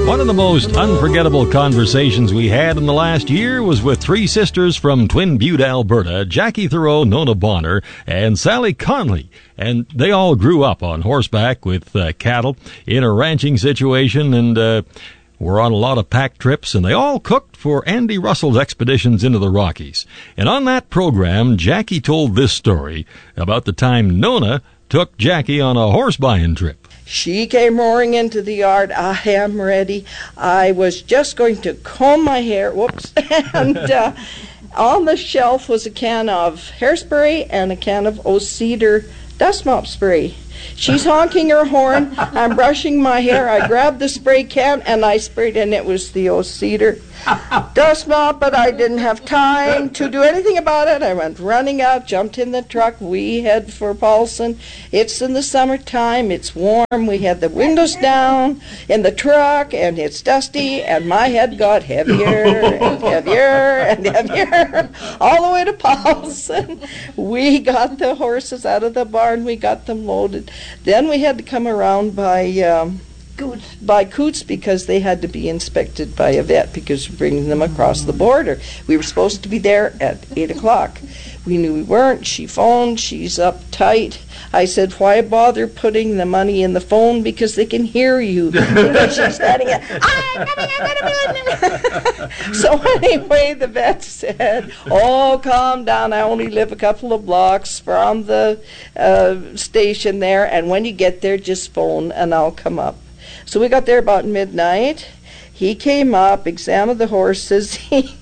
One of the most unforgettable conversations we had in the last year was with three sisters from Twin Butte, Alberta, Jackie Thoreau, Nona Bonner, and Sally Conley. And they all grew up on horseback with cattle in a ranching situation and were on a lot of pack trips, and they all cooked for Andy Russell's expeditions into the Rockies. And on that program, Jackie told this story about the time Nona took Jackie on a horse buying trip. She came roaring into the yard. I am ready. I was just going to comb my hair. Whoops. And on the shelf was a can of hairspray and a can of O-Cedar dust mop spray. She's honking her horn. I'm brushing my hair. I grabbed the spray can and I sprayed, and it was the O-Cedar dust mop, but I didn't have time to do anything about it. I went running up, jumped in the truck. We head for Paulson. It's in the summertime. It's warm. We had the windows down in the truck, and it's dusty, and my head got heavier and heavier and heavier all the way to Paulson. We got the horses out of the barn. We got them loaded. Then we had to come around by Coots because they had to be inspected by a vet because we're bringing them across the border. We were supposed to be there at 8 o'clock. We knew we weren't. She phoned. She's uptight. I said, why bother putting the money in the phone? Because they can hear you. Because she's standing there, I'm coming. So anyway, the vet said, oh, calm down. I only live a couple of blocks from the station there, and when you get there, just phone and I'll come up. So we got there about midnight. He came up, examined the horses.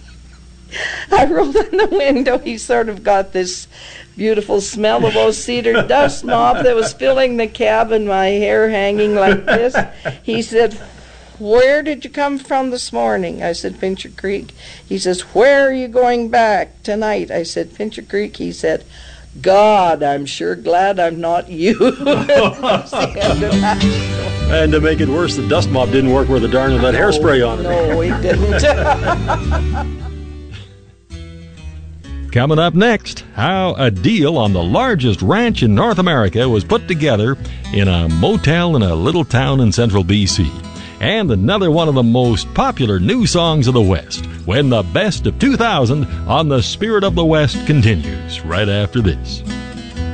I rolled in the window. He sort of got this beautiful smell of O-Cedar dust mop that was filling the cabin, my hair hanging like this. He said, where did you come from this morning? I said, Pincher Creek. He says, where are you going back tonight? I said, Pincher Creek. He said, God, I'm sure glad I'm not you. And to make it worse, the dust mop didn't work worth a darn with that hairspray on it. No, it didn't. Coming up next, how a deal on the largest ranch in North America was put together in a motel in a little town in central BC. And another one of the most popular new songs of the West, when the best of 2000 on the Spirit of the West continues right after this.